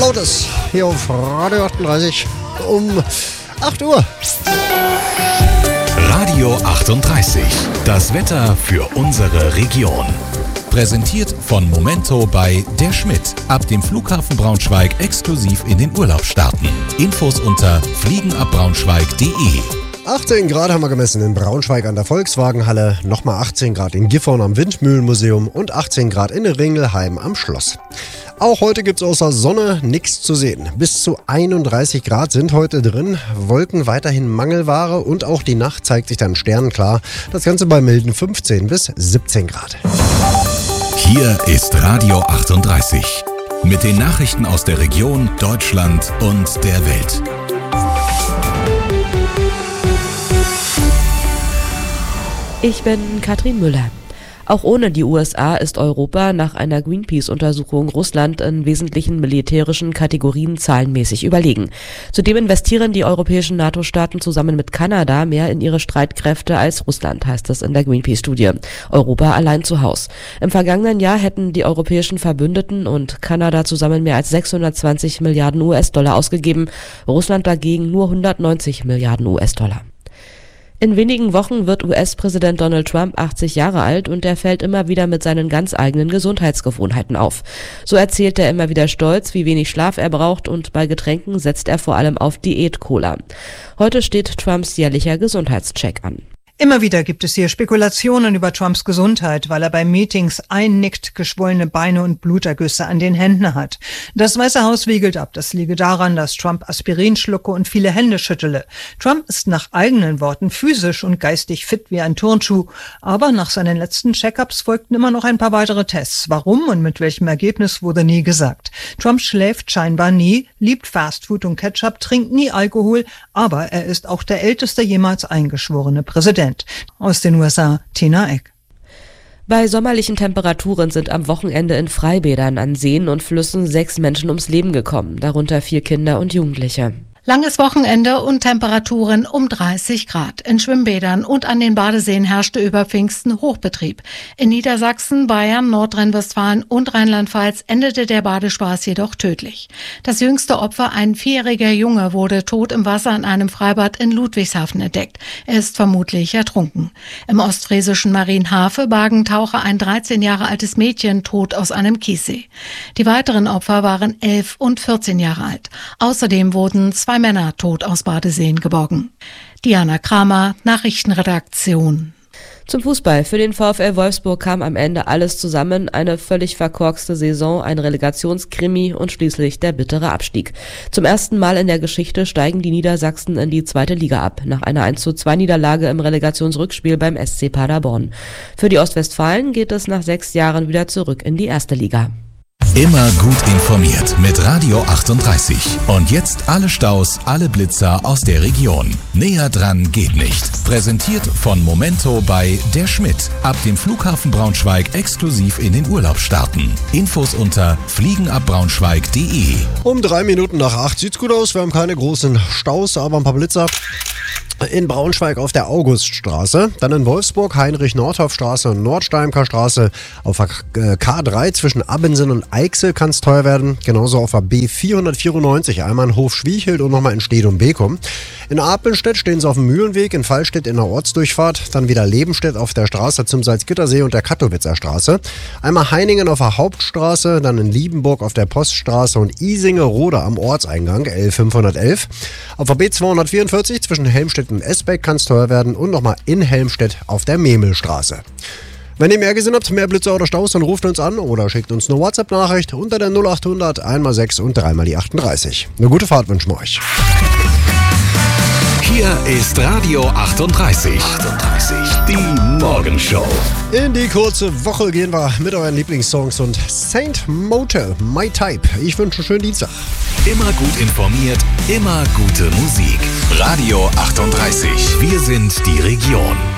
Lotus hier auf Radio 38 um 8 Uhr. Radio 38, das Wetter für unsere Region. Präsentiert von Momento bei Der Schmidt. Ab dem Flughafen Braunschweig exklusiv in den Urlaub starten. Infos unter fliegenabbraunschweig.de. 18 Grad haben wir gemessen in Braunschweig an der Volkswagenhalle, nochmal 18 Grad in Gifhorn am Windmühlenmuseum und 18 Grad in Ringelheim am Schloss. Auch heute gibt es außer Sonne nichts zu sehen. Bis zu 31 Grad sind heute drin, Wolken weiterhin Mangelware und auch die Nacht zeigt sich dann sternenklar. Das Ganze bei milden 15 bis 17 Grad. Hier ist Radio 38 mit den Nachrichten aus der Region, Deutschland und der Welt. Ich bin Katrin Müller. Auch ohne die USA ist Europa nach einer Greenpeace-Untersuchung Russland in wesentlichen militärischen Kategorien zahlenmäßig überlegen. Zudem investieren die europäischen NATO-Staaten zusammen mit Kanada mehr in ihre Streitkräfte als Russland, heißt es in der Greenpeace-Studie. Europa allein zu Haus. Im vergangenen Jahr hätten die europäischen Verbündeten und Kanada zusammen mehr als 620 Milliarden US-Dollar ausgegeben, Russland dagegen nur 190 Milliarden US-Dollar. In wenigen Wochen wird US-Präsident Donald Trump 80 Jahre alt und er fällt immer wieder mit seinen ganz eigenen Gesundheitsgewohnheiten auf. So erzählt er immer wieder stolz, wie wenig Schlaf er braucht und bei Getränken setzt er vor allem auf Diät-Cola. Heute steht Trumps jährlicher Gesundheitscheck an. Immer wieder gibt es hier Spekulationen über Trumps Gesundheit, weil er bei Meetings einnickt, geschwollene Beine und Blutergüsse an den Händen hat. Das Weiße Haus wiegelt ab, das liege daran, dass Trump Aspirin schlucke und viele Hände schüttele. Trump ist nach eigenen Worten physisch und geistig fit wie ein Turnschuh, aber nach seinen letzten Check-ups folgten immer noch ein paar weitere Tests. Warum und mit welchem Ergebnis wurde nie gesagt. Trump schläft scheinbar nie, liebt Fastfood und Ketchup, trinkt nie Alkohol, aber er ist auch der älteste jemals eingeschworene Präsident. Aus den USA, Tina Eck. Bei sommerlichen Temperaturen sind am Wochenende in Freibädern an Seen und Flüssen 6 Menschen ums Leben gekommen, darunter 4 Kinder und Jugendliche. Langes Wochenende und Temperaturen um 30 Grad. In Schwimmbädern und an den Badeseen herrschte über Pfingsten Hochbetrieb. In Niedersachsen, Bayern, Nordrhein-Westfalen und Rheinland-Pfalz endete der Badespaß jedoch tödlich. Das jüngste Opfer, ein 4-jähriger Junge, wurde tot im Wasser in einem Freibad in Ludwigshafen entdeckt. Er ist vermutlich ertrunken. Im ostfriesischen Marienhafe bargen Taucher ein 13 Jahre altes Mädchen tot aus einem Kiessee. Die weiteren Opfer waren 11 und 14 Jahre alt. Außerdem wurden 2 Männer tot aus Badeseen geborgen. Diana Kramer, Nachrichtenredaktion. Zum Fußball. Für den VfL Wolfsburg kam am Ende alles zusammen. Eine völlig verkorkste Saison, ein Relegationskrimi und schließlich der bittere Abstieg. Zum ersten Mal in der Geschichte steigen die Niedersachsen in die 2. Liga ab, nach einer 1:2 Niederlage im Relegationsrückspiel beim SC Paderborn. Für die Ostwestfalen geht es nach 6 Jahren wieder zurück in die 1. Liga. Immer gut informiert mit Radio 38. Und jetzt alle Staus, alle Blitzer aus der Region. Näher dran geht nicht. Präsentiert von Momento bei Der Schmidt. Ab dem Flughafen Braunschweig exklusiv in den Urlaub starten. Infos unter fliegenabbraunschweig.de. Um 3 Minuten nach 8 sieht's gut aus. Wir haben keine großen Staus, aber ein paar Blitzer. In Braunschweig auf der Auguststraße, dann in Wolfsburg Heinrich-Nordhoff-Straße und Nordsteimker-Straße, auf der K3 zwischen Abbensen und Eichsel kann es teuer werden, genauso auf der B494, einmal in Hof-Schwiechelt und nochmal in Stedt und Beckum. In Apelstedt stehen sie auf dem Mühlenweg, in Fallstedt in der Ortsdurchfahrt, dann wieder Lebenstedt auf der Straße zum Salzgittersee und der Kattowitzer Straße, einmal Heiningen auf der Hauptstraße, dann in Liebenburg auf der Poststraße und Isingerode am Ortseingang, L511. Auf der B244 zwischen Helmstedt und Esbeck kann es teuer werden und nochmal in Helmstedt auf der Memelstraße. Wenn ihr mehr gesehen habt, mehr Blitzer oder Staus, dann ruft uns an oder schickt uns eine WhatsApp-Nachricht unter der 0800 1x6 und 3x38. Eine gute Fahrt wünschen wir euch. Hier ist Radio 38. Die Morgenshow. In die kurze Woche gehen wir mit euren Lieblingssongs und Saint Motel, My Type. Ich wünsche einen schönen Dienstag. Immer gut informiert, immer gute Musik. Radio 38. Wir sind die Region.